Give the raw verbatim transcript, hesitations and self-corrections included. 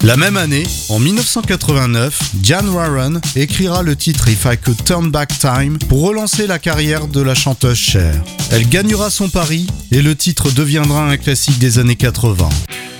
La même année, en dix-neuf cent quatre-vingt-neuf, Diane Warren écrira le titre If I Could Turn Back Time pour relancer la carrière de la chanteuse Cher. Elle gagnera son pari et le titre deviendra un classique des années quatre-vingts.